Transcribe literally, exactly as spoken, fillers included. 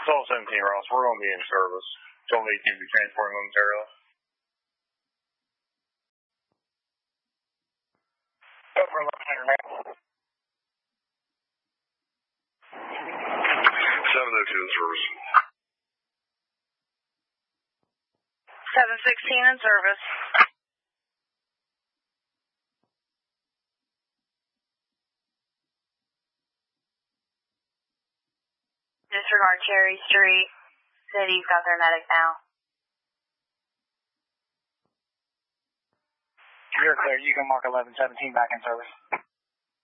twelve seventeen, Ross. We're going to be in service. twelve eighteen will be transporting momentarily. Over eleven hundred now. seven oh two in service. seven sixteen in service. Disregard Cherry Street. City's got their medic now. You're clear. You can mark eleven seventeen back in service.